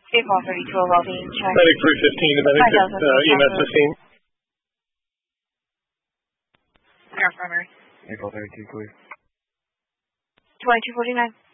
Vehicle 32, a well-being check. Medic 315, medic EMS 15. Air primary. Vehicle 32, please. 2249.